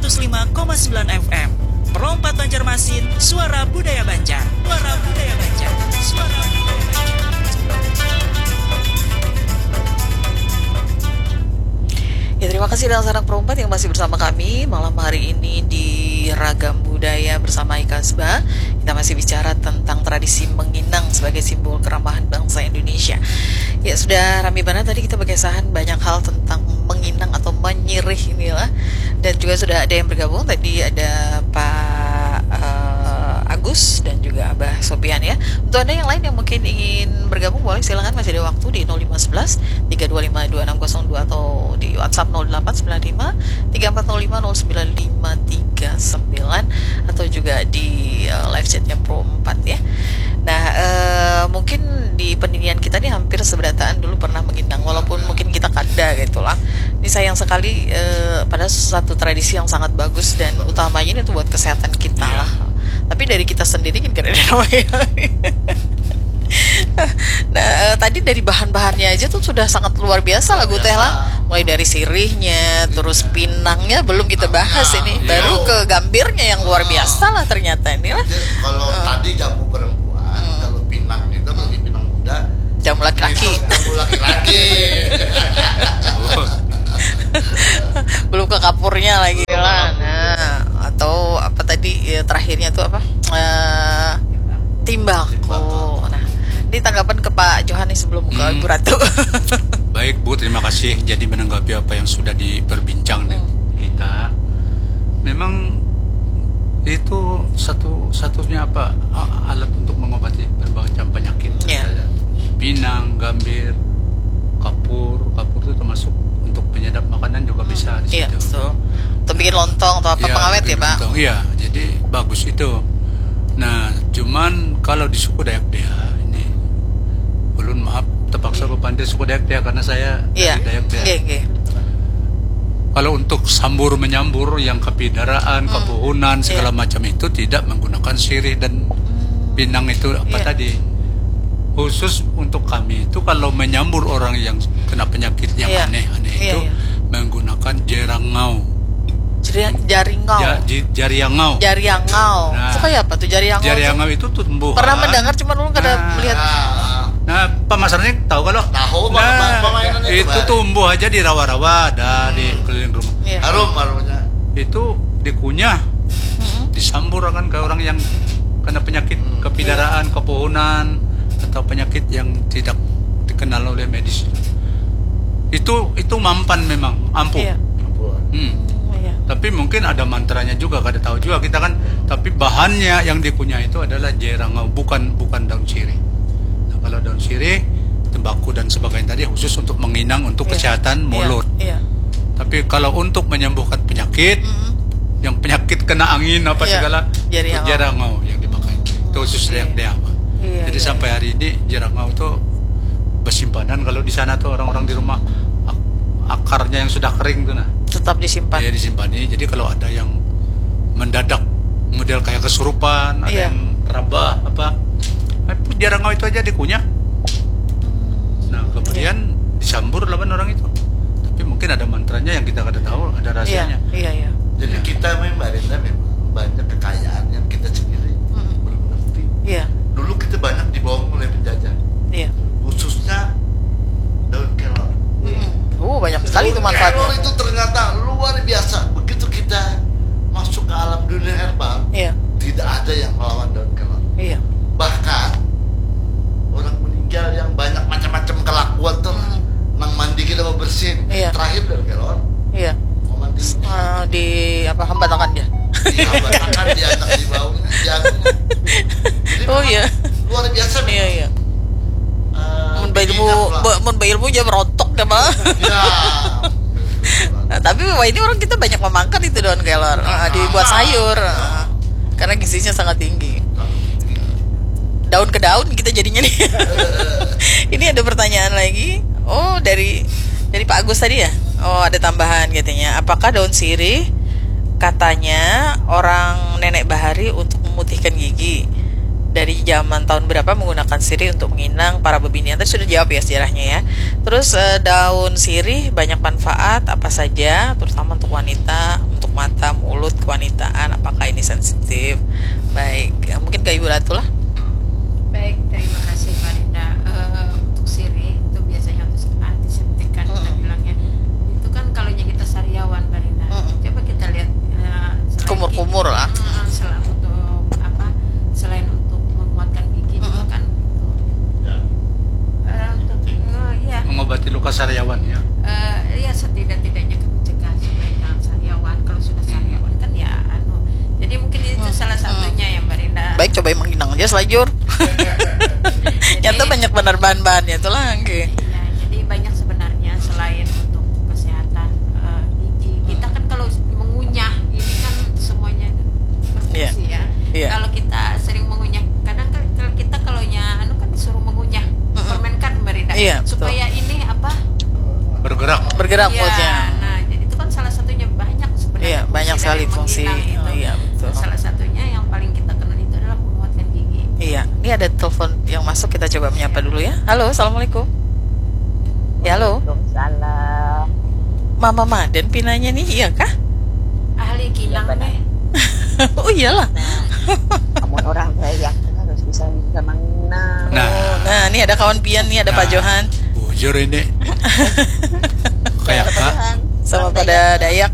105,9 FM. Perompat Banjarmasin, suara budaya Banjar. Suara budaya Banjar. Suara budaya Banjar. Ya, terima kasih dan sanak perompat yang masih bersama kami malam hari ini di Ragam Budaya bersama Ikasba. Kita masih bicara tentang tradisi menginang sebagai simbol keramahan bangsa Indonesia. Ya, sudah ramai banget tadi kita berkesahan banyak hal tentang menginang atau menyirih inilah. Dan juga sudah ada yang bergabung, tadi ada Pak Agus dan juga Abah Sopian ya. Untuk Anda yang lain yang mungkin ingin bergabung boleh silakan, masih ada waktu di 0511 325 2602 atau di WhatsApp 0895 3405 0959 atau juga di live chatnya Pro 4 ya. Nah, mungkin di pendirian kita nih hampir seberataan dulu pernah menginang, walaupun mungkin kita kada gitu lah. Ini sayang sekali, pada satu tradisi yang sangat bagus dan utamanya ini tuh buat kesehatan kita lah. Tapi dari kita sendiri kan kada ada namanya. Nah, tadi dari bahan-bahannya aja tuh sudah sangat luar biasa lagu teh lah. Mulai dari sirihnya, terus pinangnya belum kita bahas ini. Baru ke gambirnya yang luar biasa lah ternyata ini lah. Kalau tadi jamu perempuan, kalau pinang itu lebih pinang muda. Jamu laki-laki. Jamu laki-laki. Belum ke kapurnya lagi lah. Nah, atau apa tadi ya, terakhirnya tuh apa? Timbako. Nah, ini tanggapan ke Pak Johanis sebelum ke Ibu Ratu. Baik Bu, terima kasih. Jadi menanggapi apa yang sudah diperbincang kita, memang itu satunya apa alat untuk mengobati berbagai macam penyakit. Pinang, gambir, kapur itu termasuk untuk penyedap makanan juga bisa di situ. Iya, so. Untuk bikin lontong atau apa pengawet ya Pak? Lontong, iya, jadi bagus itu. Nah, cuman kalau di suku Dayak Dea ini, ulun maaf terpaksa berpandai suku Dayak Dea karena saya dari Dayak Dea. Iya. Kalau untuk sambur menyambur yang kepidaraan, kepuhunan segala macam itu tidak menggunakan sirih dan pinang itu apa tadi. Khusus untuk kami itu kalau menyambur orang yang kena penyakit yang aneh-aneh itu menggunakan jerangau. Jaringau. Jariangau. Nah, itu kayak apa tuh jariangau? Jariangau itu tumbuhan. Pernah mendengar cuma belum kada melihat. Nah, pemasarannya tahu kalau? Tahu, itu tumbuh aja di rawa-rawa, di keliling rumah. Harumnya. Itu dikunyah, disambur akan ke orang yang kena penyakit kepidaraan, kepuhunan atau penyakit yang tidak dikenal oleh medis. Itu mampan memang, ampuh. Tapi mungkin ada mantranya juga, kada tahu juga kita kan. Tapi bahannya yang dikunyah itu adalah jerangau, bukan daun sirih. Nah, kalau daun sirih, tembakau dan sebagainya tadi khusus untuk menginang untuk kesehatan mulut. Tapi kalau untuk menyembuhkan penyakit, yang penyakit kena angin apa segala, jerangau yang dipakai. Itu khusus Dayak. Jadi sampai hari ini jerangau itu bersimpanan. Kalau di sana tuh orang-orang di rumah akarnya yang sudah kering tuh tetap disimpan. Iya, disimpan. Jadi kalau ada yang mendadak model kayak kesurupan, ada yang terabah apa, jerangau itu aja dikunyah. Nah, kemudian disambur lawan orang itu. Tapi mungkin ada mantranya yang kita kada tahu, ada rahasianya. Jadi kita memang banyak kekayaan yang kita sendiri belum ngerti. Dulu kita banyak dibohong oleh penjajah. Khususnya daun kelor. Banyak sekali itu manfaatnya. Kelor itu ternyata luar biasa. Begitu kita masuk ke alam dunia herbal, tidak ada yang melawan daun kelor. Bahkan orang meninggal yang banyak macam-macam kelakuan tuh, nang mandi kita mau bersin, terakhir daun kelor. Mau mandi di apa hambatakan dia? Di hambatakan dia anak di baunya, jadi luar biasa. Mun ilmu aja merontok deh Pak. Nah, tapi ini orang kita banyak memakan itu daun kelor, dibuat sayur, karena gizinya sangat tinggi. Daun ke daun kita jadinya nih. Ini ada pertanyaan lagi. Oh, dari Pak Agus tadi ya. Oh, ada tambahan katanya. Apakah daun sirih katanya orang nenek bahari untuk memutihkan gigi dari zaman tahun berapa menggunakan sirih untuk menginang para bebinian? Tadi sudah jawab ya sejarahnya ya. Terus daun sirih banyak manfaat apa saja, terutama untuk wanita, untuk mata, mulut, kewanitaan. Apakah ini sensitif? Baik, mungkin ke Ibu Ratu lah. Baik, terima kasih Mbak Linda. Untuk sirih itu biasanya untuk antiseptik kan kita bilangnya. Itu kan kalau kita sariawan Mbak Linda. Coba kita lihat kumur-kumur lah. Selain untuk menguatkan gigi juga kan mengobati luka sariawan ya. Ya setidak-tidaknya kan mencegah supaya jangan sariawan. Kalau sudah sariawan kan ya jadi mungkin itu salah satunya ya Mbak Rinda. Baik, cobain menginang aja selajur. Nyata banyak benar bahan-bahannya itu lagi. Iya, jadi banyak sebenarnya selain untuk kesehatan gigi. Kita kan kalau mengunyah ini kan semuanya berfungsi ya. Kalau kita sering mengunyah, kadang kalau kita kan disuruh mengunyah permen kan Mbak Rinda, supaya ini bergerak mulutnya. Nah, jadi itu kan salah satunya banyak sebenarnya. Banyak sekali fungsi. Betul. Salah satunya yang paling kita kenal itu adalah menguatkan gigi. Iya, ini ada telepon yang masuk, kita coba menyapa dulu ya. Halo, assalamualaikum. Ya, halo. Waalaikumsalam. Mama Maden pinanya nih, iya kah? Ahli kilang deh. Oh iyalah. Kamu orang Dayak harus bisa menginang. Nah, ini ada kawan pian nih, ada Pak Johan. Bujur ini. Kayak Kak. Sama pada Dayak.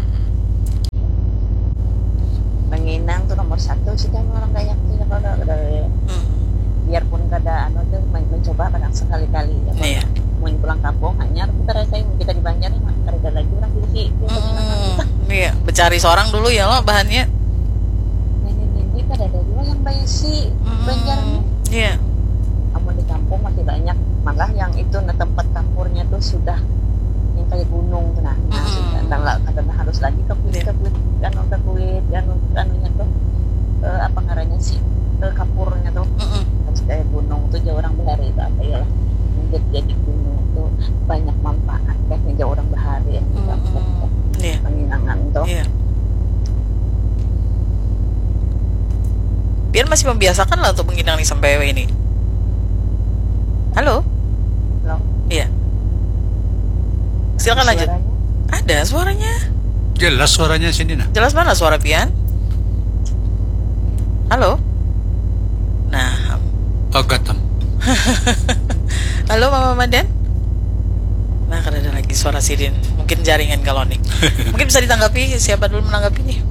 Menginang tuh nomor 1 sih kan orang Dayak tuh kalau biarpun kada tuh mencoba kadang sekali-kali ya. Iya. Mau pulang kampung hanya kita rasain kita di Banjar mah kada lagi orang di Iya, mencari seorang dulu ya lo bahannya. Ini kada ada juga yang basi Banjar nih. Iya. Amun di kampung masih banyak, malah yang itu tempat campurnya tuh sudah yang kayak gunung tuh nah kadang harus lagi ke kulit anunya tuh apa ngarannya sih kapurnya tuh harus kayak gunung tuh jauh orang bahari itu apa ya lah jadi gunung tuh banyak manfaat kan jauh orang bahari ya penginangan tuh. Biar masih membiasakan lah untuk menginang nih sampai ini. Halo? Iya. Silakan lanjut. Ada suaranya. Jelas suaranya sini nah. Jelas mana suara pian? Halo? Nah. Agatam. Halo Mama Maden? Nah, kan ada lagi suara sirin. Mungkin jaringan kalonik. Mungkin bisa ditanggapi, siapa dulu menanggapi nih?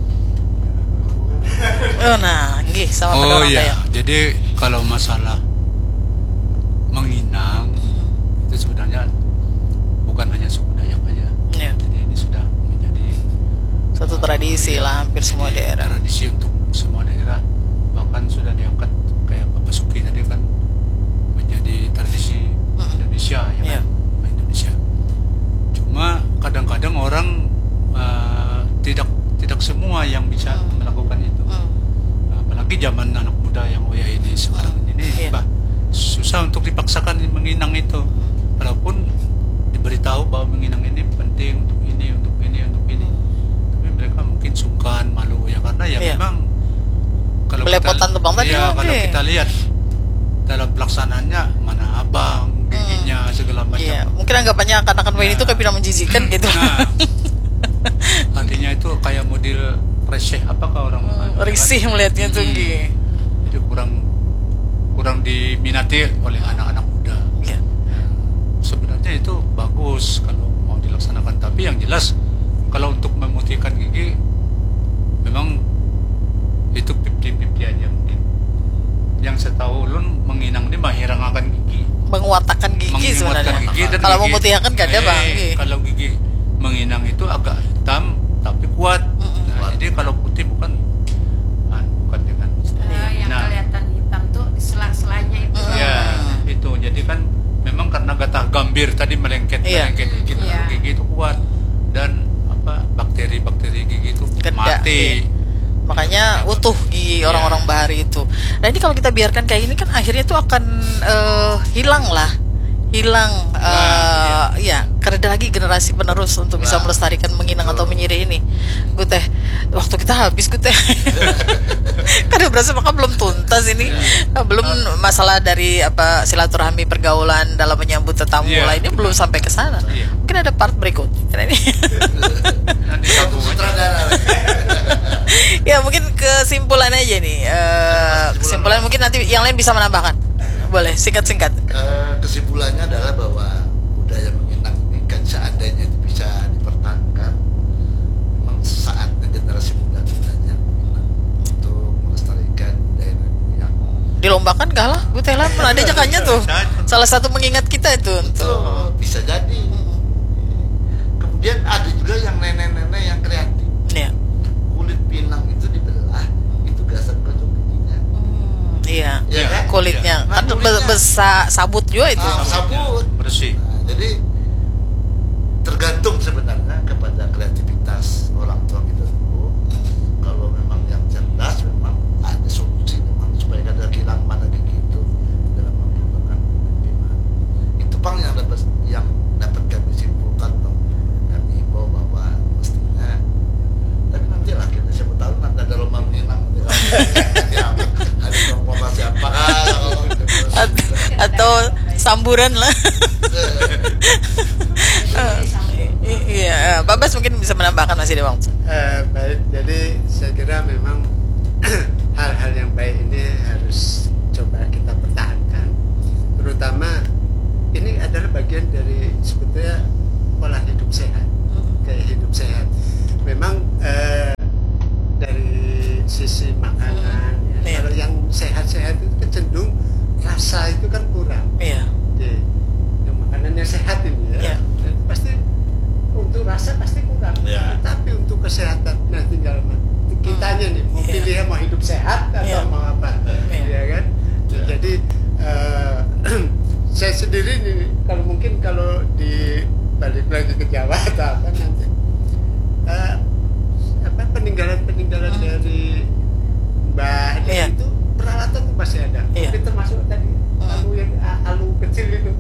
Oh, nah, nggih sama pada orang Dayak. Jadi kalau masalah menginang itu sebenarnya bukan hanya suku Dayak aja. Jadi ini sudah menjadi satu tradisi lah hampir semua daerah. Tradisi untuk semua daerah. Bahkan sudah diangkat kayak Bapak Suki tadi kan menjadi tradisi Indonesia ya kan? Indonesia. Cuma kadang-kadang orang tidak semua yang bisa melakukan itu. Apalagi zaman anak muda yang ini sekarang ini susah untuk dipaksakan menginang itu. Walaupun diberitahu bahwa menginang ini penting untuk ini. Tapi mereka mungkin sungkan, malu ya karena memang kalau belepotan tebang tadi. Kalau kita lihat dalam pelaksanaannya mana abang, giginya segala macam. Mungkin anggapannya akan ini itu kayak menjijikan gitu. Artinya itu kayak model reseh apakah orang risih melihatnya tuh jadi kurang diminati oleh anak-anak muda. Sebenarnya itu bagus kalau mau dilaksanakan, tapi yang jelas kalau untuk memutihkan gigi memang itu 50-50 aja mungkin. Yang setahu ulun menginang ini menghilangkan gigi, menguatkan gigi sebenarnya. Kalau memutihkan kan ada bang. Kalau gigi menginang itu agak hitam tapi kuat. Jadi kalau putih bukan dengan yang kelihatan hitam tuh di sela-selanya itu. Itu. Jadi kan memang karena getah gambir tadi melengket gigi, gigi itu kuat dan bakteri gigi itu mati. Makanya utuh gigi orang-orang bahari itu. Nah ini kalau kita biarkan kayak ini kan akhirnya tuh akan hilang. Karena ada lagi generasi generasi penerus untuk bisa melestarikan Menginang atau Menyirih ini. Gue teh, waktu kita habis gue teh. Karena berasa maka belum tuntas ini, belum masalah dari apa silaturahmi pergaulan dalam menyambut tetamu lainnya belum sampai ke sana. Mungkin ada part berikut. Ini. Ya mungkin kesimpulan aja nih. Kesimpulan mungkin nanti yang lain bisa menambahkan. Boleh singkat-singkat. Kesimpulannya adalah bahwa budaya Menginang ini kan seandainya itu bisa dipertahankan, memang saatnya generasi muda belajar Menginang untuk melestarikan budaya yang dilombakan kalah. Bu Tela pernah ada jakannya tuh. Salah satu mengingat kita itu. Betul, bisa jadi. Kemudian ada juga yang nenek-nenek yang kreatif. Iya. Kulit pinang itu dibelah, itu gasat gosok giginya. Iya. Ya, kan? Kulitnya. Nah, Kan kulitnya. besar sabut juga itu. Sabut bersih. Nah, jadi tergantung sebenarnya kepada kreativitas orang tua kita dulu. Kalau memang yang cerdas, memang ada solusi memang supaya kada hilang mana gigi itu dalam menggunakan pinang. Itu Bang yang dapat kami simpulkan, Bang. Kami himbau bahwa mestinya, tapi nanti lah kita siapa tahu nanti ada lomba Menginang. Ya, ada lomba siapa Atau samburan lah. Iya, Babas mungkin bisa menambahkan masih ada waktu. Baik, jadi saya kira memang hal-hal yang baik ini harus coba kita pertahankan. Terutama ini adalah bagian dari sebetulnya pola hidup sehat, gaya hidup sehat. Memang dari sisi makanan, kalau yang sehat-sehat itu cenderung rasa itu kan kurang. Iya. Jadi, yang makanannya sehat ini ya, dan pasti untuk rasa pasti kurang. Tapi untuk kesehatan, nah tinggal kitanya nih mau pilih mau hidup sehat atau mau apa, ya kan? Jadi saya sendiri nih kalau mungkin kalau di balik lagi ke Jawa atau apa nanti peninggalan dari Mbah itu peralatan tuh masih ada. Tapi termasuk tadi alu kecil itu.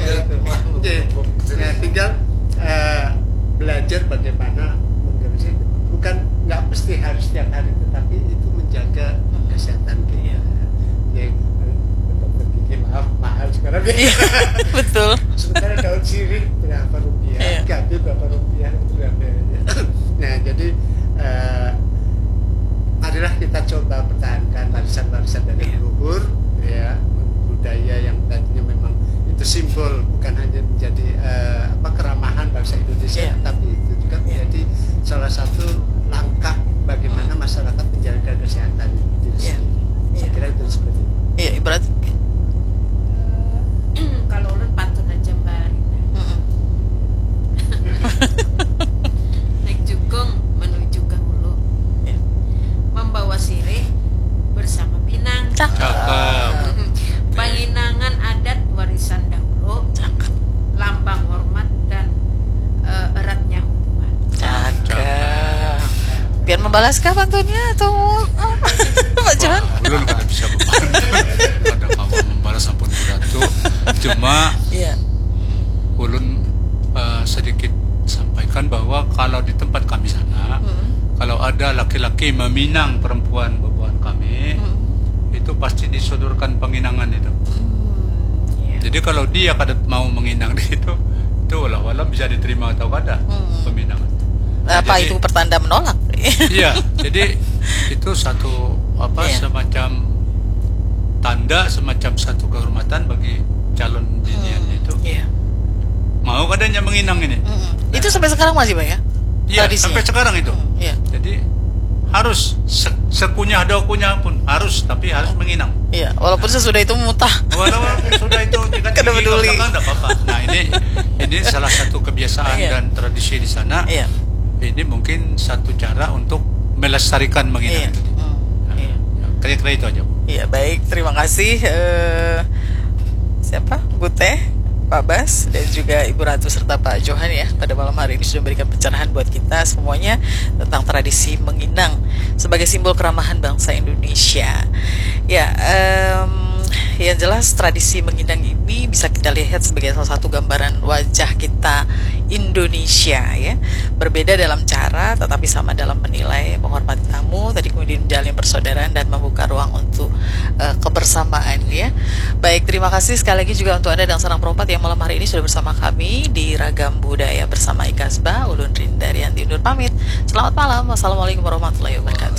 Nah, tinggal belajar bagaimana menggerus itu. Bukan nggak mesti harus setiap hari, tetapi itu menjaga kesehatan kita. Ya, dokter gigi mahal sekarang. Betul. Sementara daun sirih berapa rupiah, gabi berapa rupiah, Nah, jadi marilah kita coba pertahankan warisan-warisan dari leluhur, ya, budaya yang tadinya memang itu simbol bukan hanya menjadi keramahan bangsa Indonesia, tapi itu juga menjadi salah satu langkah bagaimana masyarakat menjaga kesehatan diri sendiri. Saya kira itu seperti itu. Iya, ibarat kalau ulun pantun aja Mbak Rina. Naik jukung menuju ke hulu, membawa sirih bersama pinang. Cakep. Penginangan adat warisan dahulu, lambang hormat dan eratnya hubungan. Cakep. Biar membalaskah pantunnya atau Pak Johan? Belum kada bisa kada mau membalas ampun Ratu. Cuma ulun sedikit sampaikan bahwa kalau di tempat kami sana, kalau ada laki-laki meminang perempuan babuan kami, itu pasti disodorkan penginangan itu. Jadi kalau dia kada mau menginang di itu walau bisa diterima atau kada peminangan. Apa jadi, itu pertanda menolak? Iya, jadi itu satu semacam tanda, semacam satu kehormatan bagi calon binian itu. Mau kadanya menginang ini. Itu sampai sekarang masih Bang ya? Iya, sampai sekarang itu. Jadi harus sekunyah dakunyah pun harus, tapi harus menginang. Iya, walaupun sesudah itu mutah. Walaupun sudah itu tidak peduli, enggak apa-apa. Nah, ini salah satu kebiasaan dan tradisi di sana. Ini mungkin satu cara untuk melestarikan menginang. Kira-kira itu aja. Iya, baik, terima kasih siapa? Bu Teh, Pak Bas, dan juga Ibu Ratu serta Pak Johan ya pada malam hari ini sudah memberikan pencerahan buat kita semuanya tentang tradisi menginang sebagai simbol keramahan bangsa Indonesia. Ya, yang jelas tradisi menginang ini bisa kita lihat sebagai salah satu gambaran wajah kita Indonesia ya. Berbeda dalam cara tetapi sama dalam menilai, menghormati tamu, tadi kemudian menjalin persaudaraan dan membuka ruang untuk kebersamaan ya. Baik, terima kasih sekali lagi juga untuk Anda dan Sarang Perempat yang malam hari ini sudah bersama kami di Ragam Budaya bersama Ika Asbah. Ulun Rindarianti undur pamit. Selamat malam. Wassalamualaikum warahmatullahi wabarakatuh.